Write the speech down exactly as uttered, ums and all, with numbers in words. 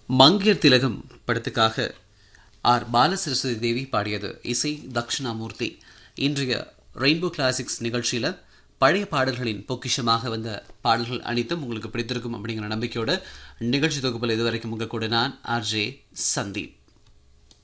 மங்கையர் திலகம் படத்துக்காக ஆர் பாலசரஸ்வதி தேவி பாடியது. இசை தக்ஷணாமூர்த்தி. இன்றைய ரெயின்போ கிளாசிக்ஸ் நிகழ்ச்சியில் பழைய பாடல்களின் பொக்கிஷமாக வந்த பாடல்கள் அனைத்தும் உங்களுக்கு பிடித்திருக்கும் அப்படிங்கிற நம்பிக்கையோட நிகழ்ச்சி தொகுப்பில் இதுவரைக்கும் உங்க கூட நான் ஆர்ஜே சந்தீப்.